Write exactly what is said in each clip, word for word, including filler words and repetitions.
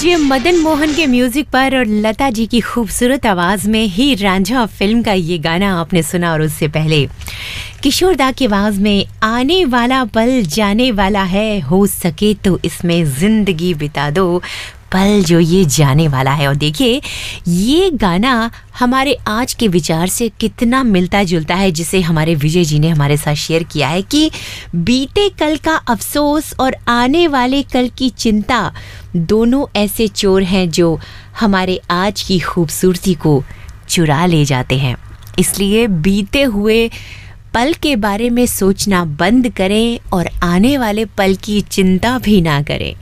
जी मदन मोहन के म्यूजिक पर और लता जी की खूबसूरत आवाज में ही रांझा फिल्म का ये गाना आपने सुना। और उससे पहले किशोर दा की आवाज में आने वाला पल जाने वाला है, हो सके तो इसमें जिंदगी बिता दो, पल जो ये जाने वाला है। और देखिए ये गाना हमारे आज के विचार से कितना मिलता जुलता है, जिसे हमारे विजय जी ने हमारे साथ शेयर किया है कि बीते कल का अफसोस और आने वाले कल की चिंता दोनों ऐसे चोर हैं जो हमारे आज की खूबसूरती को चुरा ले जाते हैं। इसलिए बीते हुए पल के बारे में सोचना बंद करें और आने वाले पल की चिंता भी ना करें।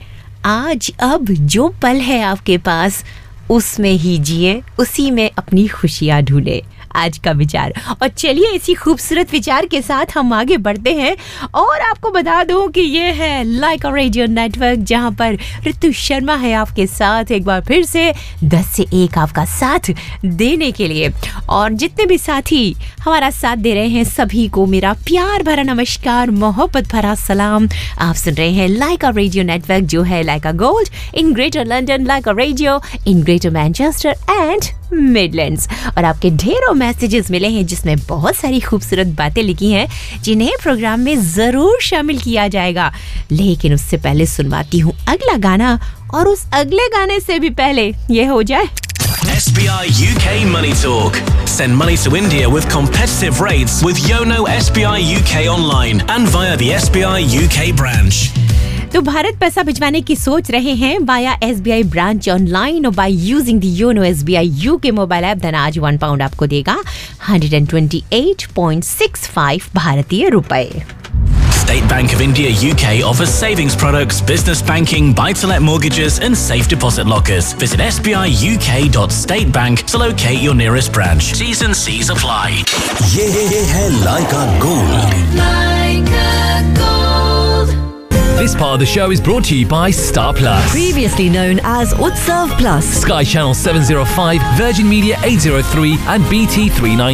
आज अब जो पल है आपके पास उसमें ही जिए, उसी में अपनी खुशियाँ ढूंढे। आज का विचार। और चलिए इसी खूबसूरत विचार के साथ हम आगे बढ़ते हैं और आपको बता दूं कि ये है लाइका रेडियो नेटवर्क, जहां पर ऋतु शर्मा है आपके साथ एक बार फिर से दस से एक आपका साथ देने के लिए। और जितने भी साथी हमारा साथ दे रहे हैं सभी को मेरा प्यार भरा नमस्कार, मोहब्बत भरा सलाम। आप सुन रहे हैं लाइका रेडियो नेटवर्क, जो है लाइका gold in greater London, Lyca radio in greater Manchester and Midlands. और आपके ढेरों मैसेजेस मिले हैं जिसमें बहुत सारी खूबसूरत बातें लिखी हैं जिन्हें प्रोग्राम में जरूर शामिल किया जाएगा। लेकिन उससे पहले सुनवाती हूँ अगला गाना, और उस अगले गाने से भी पहले ये हो जाए। S B I U K Money Talk. Send money to India with competitive rates with Yono S B I U K online and via the S B I U K branch. तो भारत पैसा भिजवाने की सोच रहे हैं via S B I branch online और by using the YONO S B I UK mobile app, धन आज वन पाउंड आपको देगा एक सौ अट्ठाईस पॉइंट सिक्स फाइव भारतीय रुपए। State Bank of India U K offers savings products, business banking, buy-to-let mortgages and safe deposit lockers. Visit s b i u k dot state bank to locate your nearest branch. T's and C's apply. ये है लाइका gold. Laika Gold. This part of the show is brought to you by Star Plus. Previously known as Utsav Plus. Sky Channel seven oh five, Virgin Media eight oh three and B T three ninety.